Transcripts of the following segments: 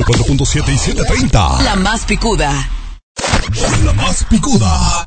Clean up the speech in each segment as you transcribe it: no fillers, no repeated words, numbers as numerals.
104.7 y 730. La más picuda. La más picuda.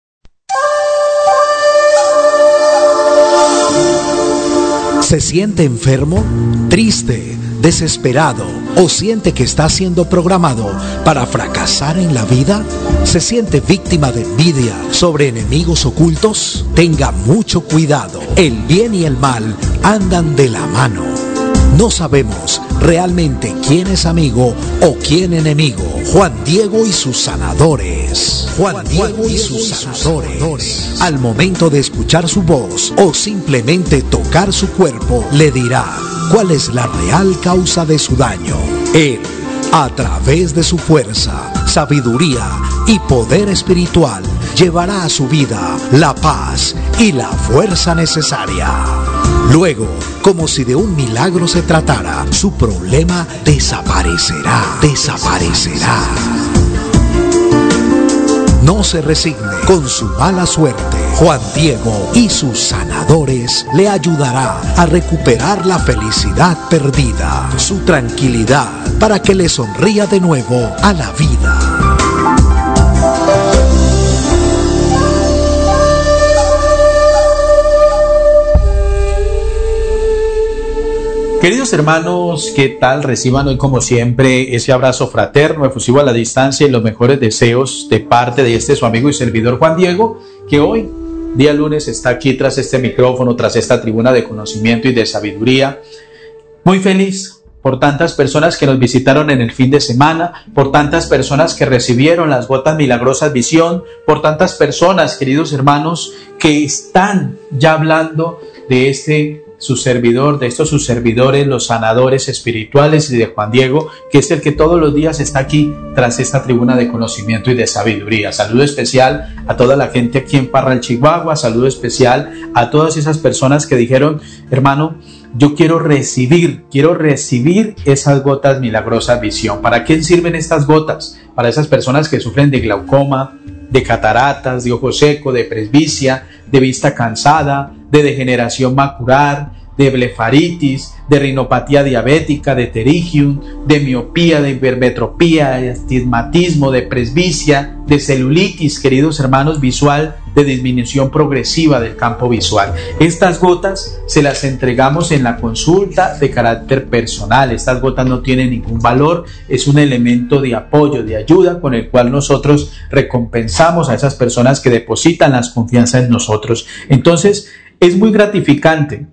¿Se siente enfermo, triste, desesperado o siente que está siendo programado para fracasar en la vida? ¿Se siente víctima de envidia sobre enemigos ocultos? Tenga mucho cuidado. El bien y el mal andan de la mano. No sabemos realmente quién es amigo o quién enemigo. Juan Diego y sus sanadores. Juan Diego y sus sanadores. Al momento de escuchar su voz o simplemente tocar su cuerpo, le dirá cuál es la real causa de su daño. Él, a través de su fuerza, sabiduría y poder espiritual, llevará a su vida la paz y la fuerza necesaria. Luego, como si de un milagro se tratara, su problema desaparecerá. No se resigne con su mala suerte. Juan Diego y sus sanadores le ayudará a recuperar la felicidad perdida, su tranquilidad, para que le sonría de nuevo a la vida. Queridos hermanos, ¿qué tal? Reciban hoy como siempre ese abrazo fraterno, efusivo a la distancia y los mejores deseos de parte de su amigo y servidor Juan Diego, que hoy, día lunes, está aquí tras este micrófono, tras esta tribuna de conocimiento y de sabiduría. Muy feliz por tantas personas que nos visitaron en el fin de semana, por tantas personas que recibieron las gotas milagrosas visión, por tantas personas, queridos hermanos, que están ya hablando de su servidor, de estos sus servidores, los sanadores espirituales, y de Juan Diego, que es el que todos los días está aquí tras esta tribuna de conocimiento y de sabiduría. Saludo especial a toda la gente aquí en Parral, Chihuahua. Saludo especial a todas esas personas que dijeron: hermano, yo quiero recibir esas gotas milagrosas visión. ¿Para qué sirven estas gotas? Para esas personas que sufren de glaucoma, de cataratas, de ojo seco, de presbicia, de vista cansada, de degeneración macular, de blefaritis, de rinopatía diabética, de pterygium, de miopía, de hipermetropía, de astigmatismo, de presbicia, de celulitis, queridos hermanos, visual, de disminución progresiva del campo visual. Estas gotas se las entregamos en la consulta de carácter personal. Estas gotas no tienen ningún valor, es un elemento de apoyo, de ayuda, con el cual nosotros recompensamos a esas personas que depositan las confianzas en nosotros. Entonces, es muy gratificante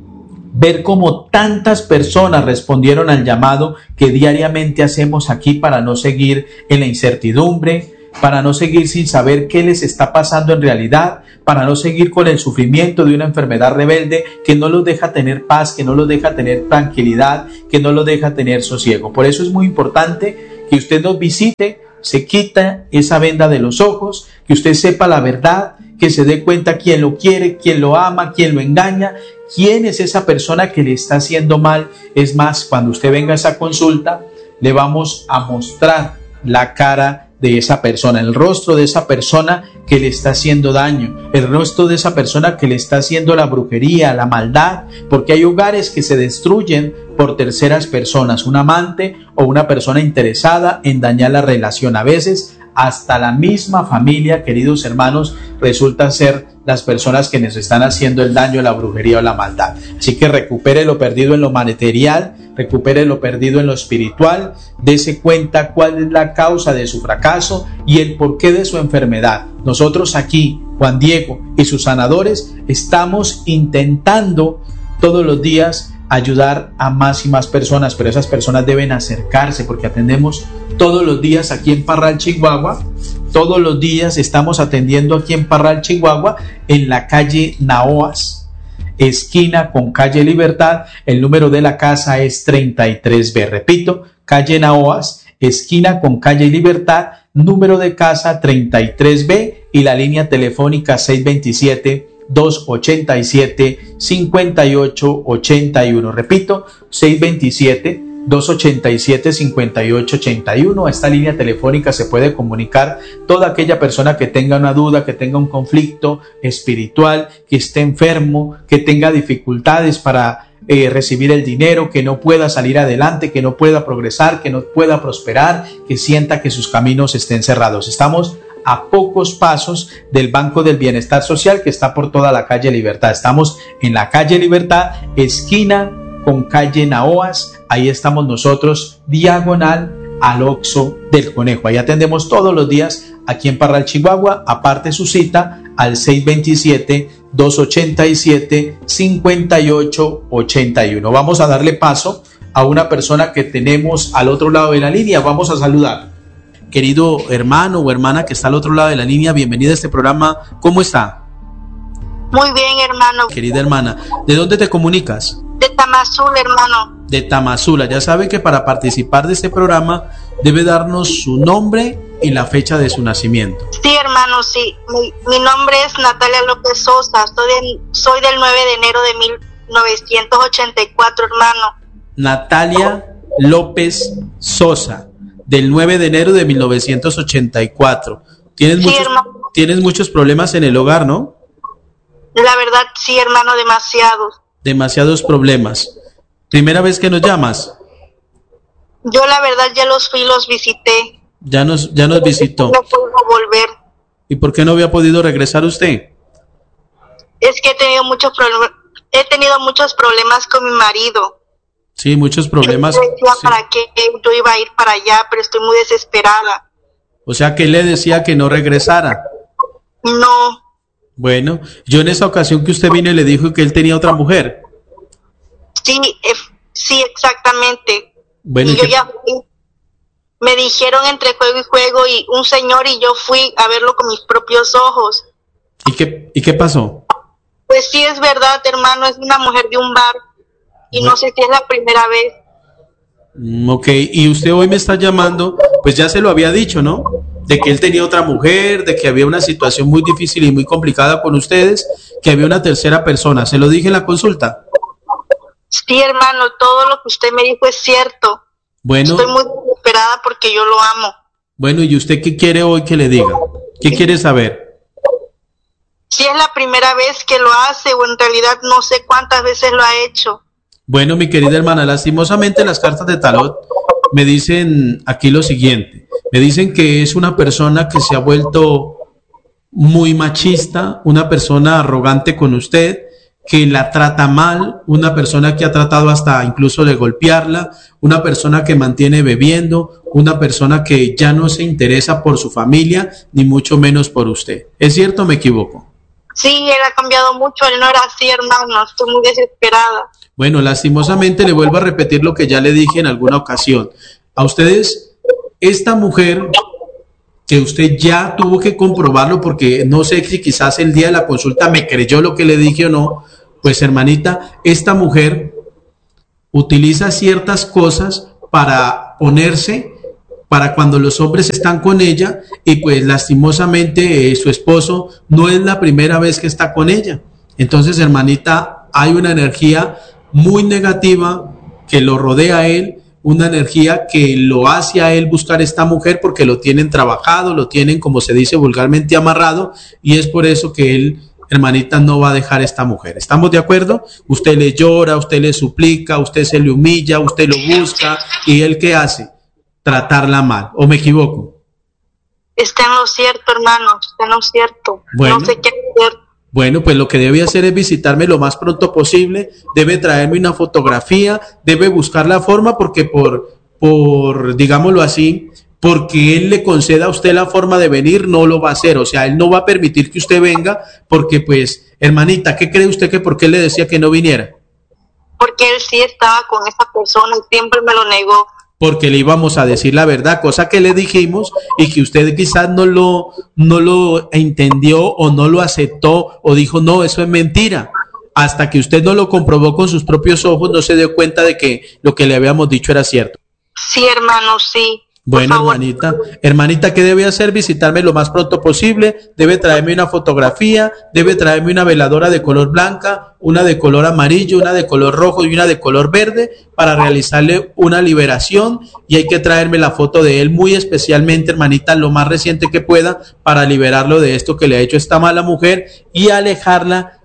ver cómo tantas personas respondieron al llamado que diariamente hacemos aquí para no seguir en la incertidumbre, para no seguir sin saber qué les está pasando en realidad, para no seguir con el sufrimiento de una enfermedad rebelde que no los deja tener paz, que no los deja tener tranquilidad, que no los deja tener sosiego. Por eso es muy importante que usted nos visite, se quita esa venda de los ojos, que usted sepa la verdad, que se dé cuenta quién lo quiere, quién lo ama, quién lo engaña, quién es esa persona que le está haciendo mal. Es más, cuando usted venga a esa consulta, le vamos a mostrar la cara de esa persona, el rostro de esa persona que le está haciendo daño, el rostro de esa persona que le está haciendo la brujería, la maldad, porque hay hogares que se destruyen por terceras personas, un amante o una persona interesada en dañar la relación. A veces hasta la misma familia, queridos hermanos, resulta ser las personas que nos están haciendo el daño, la brujería o la maldad. Así que recupere lo perdido en lo material, recupere lo perdido en lo espiritual, dése cuenta cuál es la causa de su fracaso y el porqué de su enfermedad. Nosotros aquí, Juan Diego y sus sanadores, estamos intentando todos los días ayudar a más y más personas, pero esas personas deben acercarse, porque atendemos todos los días aquí en Parral, Chihuahua. Todos los días estamos atendiendo aquí en Parral, Chihuahua, en la calle Naoas, esquina con calle Libertad. El número de la casa es 33B. Repito, calle Naoas, esquina con calle Libertad, número de casa 33B, y la línea telefónica 627-287-5881. Repito, 627-287-5881. A esta línea telefónica se puede comunicar toda aquella persona que tenga una duda, que tenga un conflicto espiritual, que esté enfermo, que tenga dificultades para recibir el dinero, que no pueda salir adelante, que no pueda progresar, que no pueda prosperar, que sienta que sus caminos estén cerrados. Estamos a pocos pasos del Banco del Bienestar Social, que está por toda la calle Libertad. Estamos en la calle Libertad, esquina con calle Naoas. Ahí estamos nosotros, diagonal al Oxxo del Conejo. Ahí atendemos todos los días aquí en Parral, Chihuahua. Aparte su cita al 627-287-5881. Vamos a darle paso a una persona que tenemos al otro lado de la línea. Vamos a saludar. Querido hermano o hermana que está al otro lado de la línea, bienvenida a este programa. ¿Cómo está? Muy bien, hermano. Querida hermana, ¿de dónde te comunicas? De Tamazula, hermano. De Tamazula. Ya sabe que para participar de este programa debe darnos su nombre y la fecha de su nacimiento. Sí, hermano, sí. Mi nombre es Natalia López Sosa. Soy del 9 de enero de 1984, hermano. Natalia López Sosa, del 9 de enero de 1984. Tienes muchos problemas en el hogar, ¿no? La verdad, sí, hermano, demasiados. Demasiados problemas. ¿Primera vez que nos llamas? Yo la verdad ya los visité. Ya nos visitó. No puedo volver. ¿Y por qué no había podido regresar usted? Es que he tenido muchos problemas con mi marido. Sí, muchos problemas. Yo decía sí. ¿Para qué yo iba a ir para allá? Pero estoy muy desesperada. O sea, que él le decía que no regresara. No. Bueno, yo en esa ocasión que usted vino y le dijo que él tenía otra mujer. Sí, exactamente. Bueno, y yo ya fui. Me dijeron entre juego y juego y un señor y yo fui a verlo con mis propios ojos. ¿Y qué pasó? Pues sí, es verdad, hermano, es una mujer de un bar y no sé si es la primera vez. Ok, y usted hoy me está llamando, pues ya se lo había dicho, ¿no? De que él tenía otra mujer, de que había una situación muy difícil y muy complicada con ustedes, que había una tercera persona. ¿Se lo dije en la consulta? Sí, hermano, todo lo que usted me dijo es cierto. Bueno. Estoy muy desesperada porque yo lo amo. Bueno, ¿y usted qué quiere hoy que le diga? ¿Qué quiere saber? Si es la primera vez que lo hace o en realidad no sé cuántas veces lo ha hecho. Bueno, mi querida hermana, lastimosamente las cartas de tarot me dicen aquí lo siguiente. Me dicen que es una persona que se ha vuelto muy machista, una persona arrogante con usted, que la trata mal, una persona que ha tratado hasta incluso de golpearla, una persona que mantiene bebiendo, una persona que ya no se interesa por su familia, ni mucho menos por usted. ¿Es cierto o me equivoco? Sí, él ha cambiado mucho, él no era así, hermano, estoy muy desesperada. Bueno, lastimosamente le vuelvo a repetir lo que ya le dije en alguna ocasión. A ustedes, esta mujer, que usted ya tuvo que comprobarlo porque no sé si quizás el día de la consulta me creyó lo que le dije o no, pues hermanita, esta mujer utiliza ciertas cosas para ponerse, para cuando los hombres están con ella y pues lastimosamente su esposo no es la primera vez que está con ella. Entonces, hermanita, hay una energía muy negativa que lo rodea a él, una energía que lo hace a él buscar esta mujer porque lo tienen trabajado, lo tienen, como se dice vulgarmente, amarrado, y es por eso que él, hermanita, no va a dejar esta mujer. ¿Estamos de acuerdo? Usted le llora, usted le suplica, usted se le humilla, usted lo busca, y él ¿qué hace? Tratarla mal. ¿O me equivoco? Está en lo cierto, hermano, está en lo cierto. Bueno. No sé qué hacer. Bueno, pues lo que debe hacer es visitarme lo más pronto posible, debe traerme una fotografía, debe buscar la forma porque por digámoslo así, porque él le conceda a usted la forma de venir, no lo va a hacer, o sea, él no va a permitir que usted venga porque pues, hermanita, ¿qué cree usted que por qué le decía que no viniera? Porque él sí estaba con esa persona y siempre me lo negó. Porque le íbamos a decir la verdad, cosa que le dijimos y que usted quizás no lo entendió o no lo aceptó o dijo, no, eso es mentira. Hasta que usted no lo comprobó con sus propios ojos, no se dio cuenta de que lo que le habíamos dicho era cierto. Sí, hermano, sí. Bueno, hermanita, ¿qué debe hacer? Visitarme lo más pronto posible, debe traerme una fotografía, debe traerme una veladora de color blanca, una de color amarillo, una de color rojo y una de color verde para realizarle una liberación, y hay que traerme la foto de él muy especialmente, hermanita, lo más reciente que pueda para liberarlo de esto que le ha hecho esta mala mujer y alejarla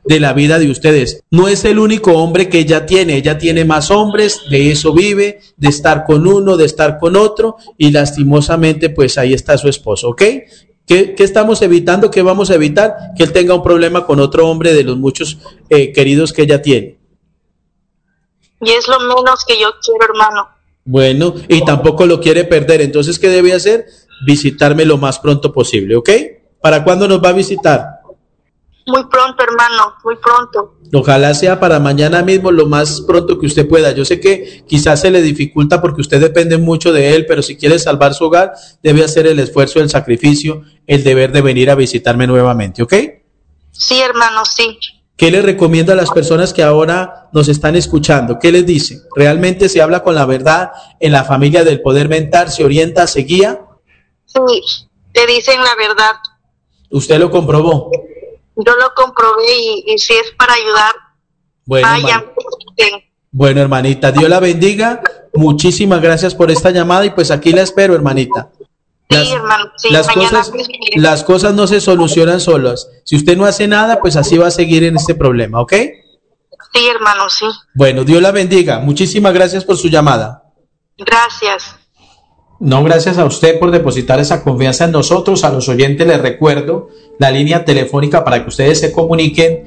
de la vida de ustedes. No es el único hombre que ella tiene más hombres, de eso vive, de estar con uno, de estar con otro, y lastimosamente pues ahí está su esposo, ¿ok? ¿Qué estamos evitando? ¿Qué vamos a evitar? Que él tenga un problema con otro hombre de los muchos queridos que ella tiene. Y es lo menos que yo quiero, hermano. Bueno, y tampoco lo quiere perder. Entonces, ¿qué debe hacer? Visitarme lo más pronto posible, ¿ok? ¿Para cuándo nos va a visitar? Muy pronto, hermano, muy pronto. Ojalá sea para mañana mismo, lo más pronto que usted pueda. Yo sé que quizás se le dificulta porque usted depende mucho de él, pero si quiere salvar su hogar, debe hacer el esfuerzo, el sacrificio, el deber de venir a visitarme nuevamente, ¿ok? Sí, hermano, sí. ¿Qué le recomienda a las personas que ahora nos están escuchando? ¿Qué les dice? ¿Realmente se habla con la verdad en la familia del poder mental? ¿Se orienta, se guía? Sí, te dicen la verdad. ¿Usted lo comprobó? Yo lo comprobé y si es para ayudar, Bueno, bueno, hermanita, Dios la bendiga. Muchísimas gracias por esta llamada y pues aquí la espero, hermanita. Sí, hermano, sí, las cosas no se solucionan solas. Si usted no hace nada, pues así va a seguir en este problema, ¿ok? Sí, hermano, sí. Bueno, Dios la bendiga. Muchísimas gracias por su llamada. Gracias. No, gracias a usted por depositar esa confianza en nosotros. A los oyentes les recuerdo la línea telefónica para que ustedes se comuniquen,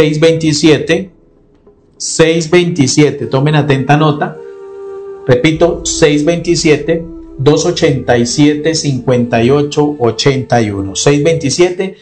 627, tomen atenta nota, repito, 627-287-5881,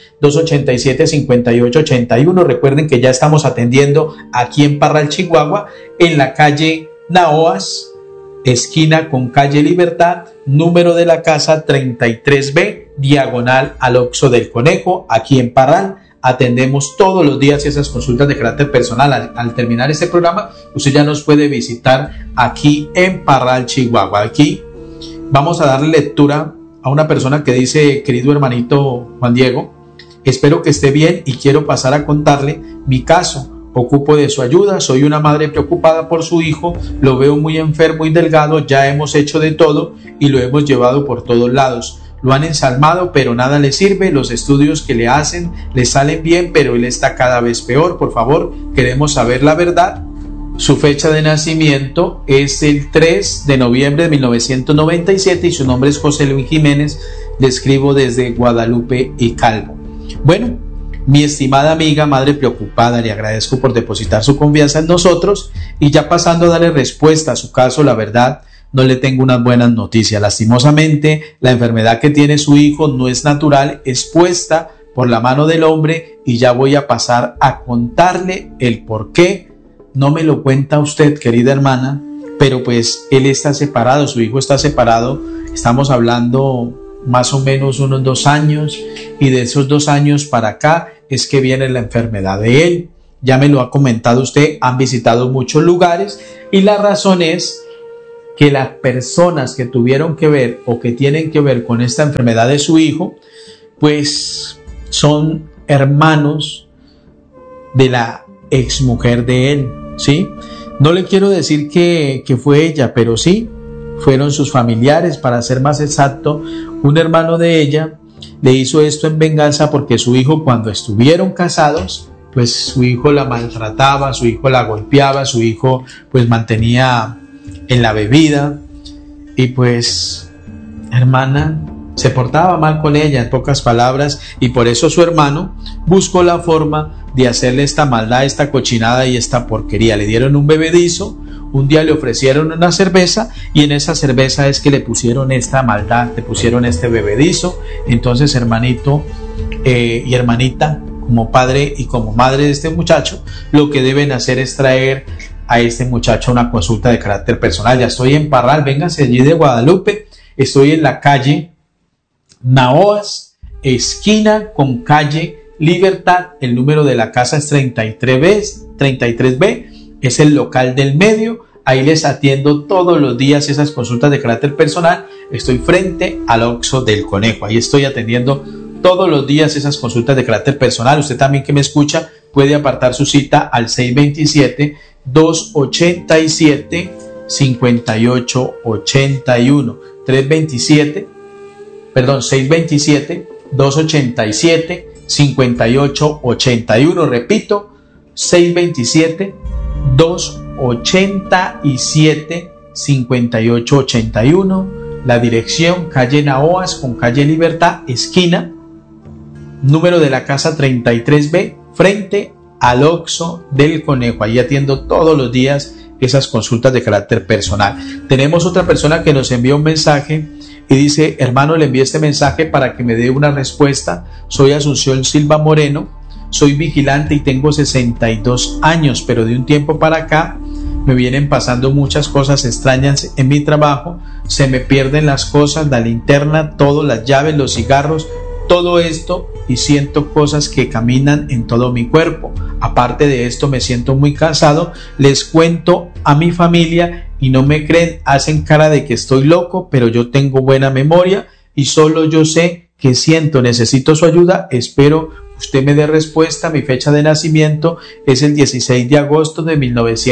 627-287-5881. Recuerden que ya estamos atendiendo aquí en Parral, Chihuahua, en la calle Naoas, esquina con calle Libertad, número de la casa 33B, diagonal al Oxxo del Conejo, aquí en Parral. Atendemos todos los días esas consultas de carácter personal. Al terminar este programa, usted ya nos puede visitar aquí en Parral, Chihuahua. Aquí vamos a darle lectura a una persona que dice: querido hermanito Juan Diego, espero que esté bien y quiero pasar a contarle mi caso. Ocupo de su ayuda, soy una madre preocupada por su hijo, lo veo muy enfermo y delgado, ya hemos hecho de todo y lo hemos llevado por todos lados. Lo han ensalmado, pero nada le sirve, los estudios que le hacen le salen bien, pero él está cada vez peor. Por favor, queremos saber la verdad. Su fecha de nacimiento es el 3 de noviembre de 1997 y su nombre es José Luis Jiménez. Le escribo desde Guadalupe y Calvo. Bueno, mi estimada amiga, madre preocupada, le agradezco por depositar su confianza en nosotros y ya pasando a darle respuesta a su caso, la verdad, no le tengo unas buenas noticias. Lastimosamente, la enfermedad que tiene su hijo no es natural, es puesta por la mano del hombre y ya voy a pasar a contarle el por qué. No me lo cuenta usted, querida hermana, pero pues él está separado, su hijo está separado, estamos hablando más o menos unos 2 años y de esos 2 años para acá es que viene la enfermedad de él. Ya me lo ha comentado usted, han visitado muchos lugares y la razón es que las personas que tuvieron que ver o que tienen que ver con esta enfermedad de su hijo, pues son hermanos de la exmujer de él, ¿sí? No le quiero decir que fue ella, pero sí, fueron sus familiares, para ser más exacto. Un hermano de ella le hizo esto en venganza porque su hijo, cuando estuvieron casados, pues su hijo la maltrataba, su hijo la golpeaba, su hijo pues mantenía en la bebida y pues, hermana, se portaba mal con ella, en pocas palabras, y por eso su hermano buscó la forma de hacerle esta maldad, esta cochinada y esta porquería. Le dieron un bebedizo, un día le ofrecieron una cerveza y en esa cerveza es que le pusieron esta maldad, le pusieron este bebedizo. Entonces, hermanito y hermanita, como padre y como madre de este muchacho, lo que deben hacer es traer a este muchacho a una consulta de carácter personal. Ya estoy en Parral, véngase allí de Guadalupe, estoy en la calle Naoas, esquina con calle Libertad, el número de la casa es 33B, es el local del medio, ahí les atiendo todos los días esas consultas de carácter personal, estoy frente al Oxxo del Conejo, ahí estoy atendiendo todos los días esas consultas de carácter personal. Usted también que me escucha puede apartar su cita al 627-287-5881, 627-287-5881, repito, 627-287-5881. La dirección: calle Naoas con calle Libertad, esquina. Número de la casa 33B, frente al Oxxo del Conejo. Ahí atiendo todos los días esas consultas de carácter personal. Tenemos otra persona que nos envió un mensaje y dice: hermano, le envié este mensaje para que me dé una respuesta. Soy Asunción Silva Moreno, soy vigilante y tengo 62 años, pero de un tiempo para acá me vienen pasando muchas cosas extrañas en mi trabajo. Se me pierden las cosas, la linterna, todo, las llaves, los cigarros, todo esto, y siento cosas que caminan en todo mi cuerpo. Aparte de esto, me siento muy cansado. Les cuento a mi familia y no me creen, hacen cara de que estoy loco, pero yo tengo buena memoria y solo yo sé qué siento. Necesito su ayuda, espero usted me dé respuesta. Mi fecha de nacimiento es el 16 de agosto de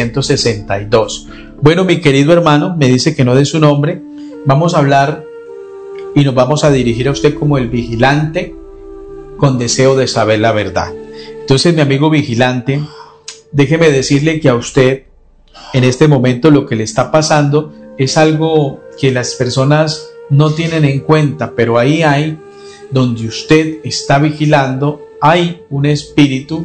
1962. Bueno, mi querido hermano, me dice que no dé su nombre. Vamos a hablar y nos vamos a dirigir a usted como el vigilante con deseo de saber la verdad. Entonces, mi amigo vigilante, déjeme decirle que a usted en este momento lo que le está pasando es algo que las personas no tienen en cuenta, pero ahí hay, donde usted está vigilando, hay un espíritu,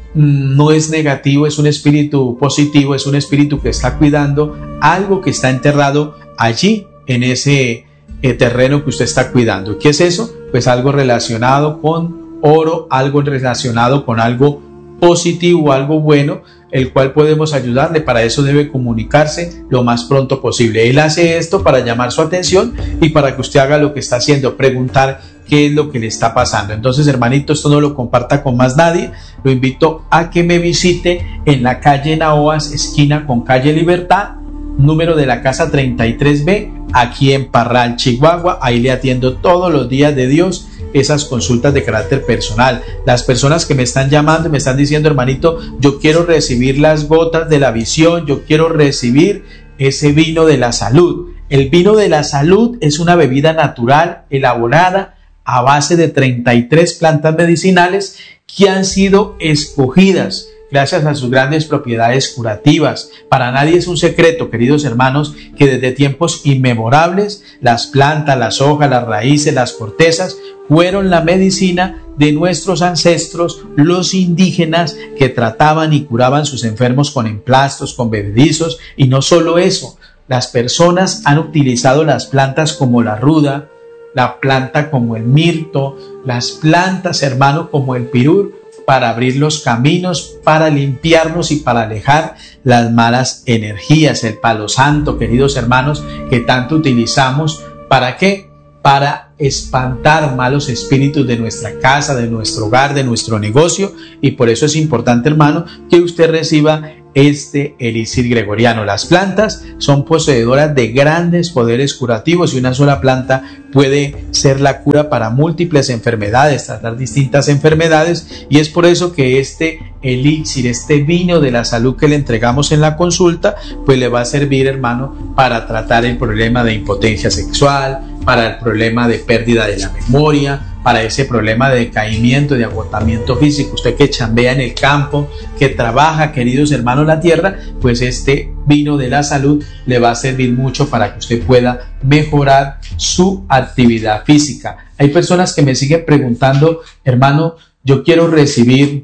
no es negativo, es un espíritu positivo, es un espíritu que está cuidando algo que está enterrado allí en ese terreno que usted está cuidando. ¿Qué es eso? Pues algo relacionado con oro, algo relacionado con algo positivo, algo bueno, el cual podemos ayudarle. Para eso debe comunicarse lo más pronto posible. Él hace esto para llamar su atención y para que usted haga lo que está haciendo, preguntar qué es lo que le está pasando. Entonces, hermanito, esto no lo comparta con más nadie. Lo invito a que me visite en la calle Naoas, esquina con calle Libertad, número de la casa 33B, aquí en Parral, Chihuahua. Ahí le atiendo todos los días de Dios esas consultas de carácter personal. Las personas que me están llamando y me están diciendo: hermanito, yo quiero recibir las gotas de la visión, yo quiero recibir ese vino de la salud. El vino de la salud es una bebida natural elaborada a base de 33 plantas medicinales que han sido escogidas gracias a sus grandes propiedades curativas. Para nadie es un secreto, queridos hermanos, que desde tiempos inmemorables las plantas, las hojas, las raíces, las cortezas fueron la medicina de nuestros ancestros, los indígenas, que trataban y curaban sus enfermos con emplastos, con bebedizos. Y no solo eso, las personas han utilizado las plantas como la ruda, la planta como el mirto, las plantas, hermano, como el pirul, para abrir los caminos, para limpiarnos y para alejar las malas energías. El palo santo, queridos hermanos, que tanto utilizamos, ¿para qué? Para espantar malos espíritus de nuestra casa, de nuestro hogar, de nuestro negocio. Y por eso es importante, hermano, que usted reciba este elixir gregoriano. Las plantas son poseedoras de grandes poderes curativos y una sola planta puede ser la cura para múltiples enfermedades, tratar distintas enfermedades, y es por eso que este elixir, este vino de la salud que le entregamos en la consulta, pues le va a servir, hermano, para tratar el problema de impotencia sexual, para el problema de pérdida de la memoria, para ese problema de decaimiento, de agotamiento físico. Usted que chambea en el campo, que trabaja, queridos hermanos, la tierra, pues este vino de la salud le va a servir mucho para que usted pueda mejorar su actividad física. Hay personas que me siguen preguntando: hermano, yo quiero recibir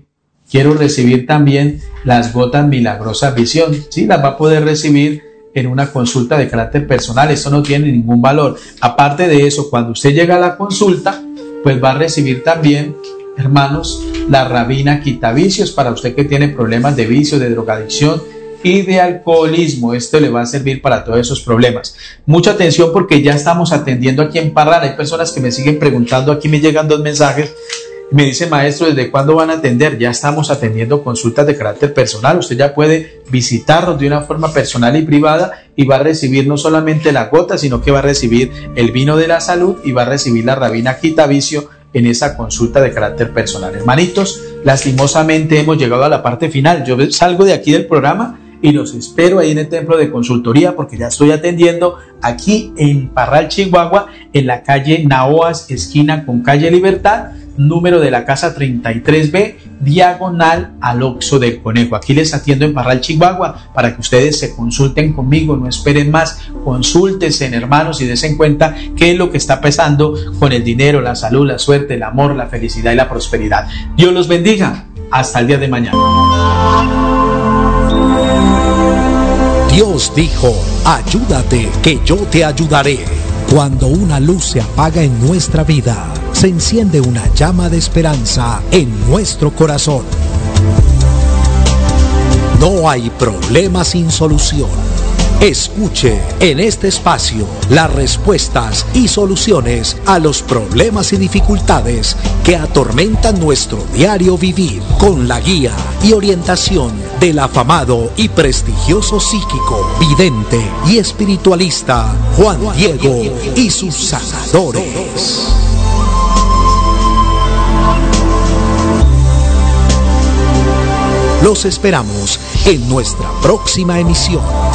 también las gotas milagrosas visión. Sí, las va a poder recibir en una consulta de carácter personal. Eso no tiene ningún valor. Aparte de eso, cuando usted llega a la consulta, pues va a recibir también, hermanos, la rabina quitavicios para usted que tiene problemas de vicio, de drogadicción y de alcoholismo. Esto le va a servir para todos esos problemas. Mucha atención, porque ya estamos atendiendo aquí en Parral. Hay personas que me siguen preguntando, aquí me llegan 2 mensajes. Me dice: maestro, ¿desde cuándo van a atender? Ya estamos atendiendo consultas de carácter personal. Usted ya puede visitarnos de una forma personal y privada y va a recibir no solamente la gota, sino que va a recibir el vino de la salud y va a recibir la rabina quitavicio en esa consulta de carácter personal. Hermanitos, lastimosamente hemos llegado a la parte final. Yo salgo de aquí del programa y los espero ahí en el templo de consultoría, porque ya estoy atendiendo aquí en Parral, Chihuahua, en la calle Naoas, esquina con calle Libertad, número de la casa 33B, diagonal al Oxxo del Conejo. Aquí les atiendo en Parral, Chihuahua, para que ustedes se consulten conmigo, no esperen más, consúltense, hermanos, y dense cuenta qué es lo que está pasando con el dinero, la salud, la suerte, el amor, la felicidad y la prosperidad. Dios los bendiga. Hasta el día de mañana. Dios dijo, ayúdate que yo te ayudaré. Cuando una luz se apaga en nuestra vida, se enciende una llama de esperanza en nuestro corazón. No hay problema sin solución. Escuche en este espacio las respuestas y soluciones a los problemas y dificultades que atormentan nuestro diario vivir, con la guía y orientación del afamado y prestigioso psíquico, vidente y espiritualista Juan Diego y sus sanadores. Los esperamos en nuestra próxima emisión.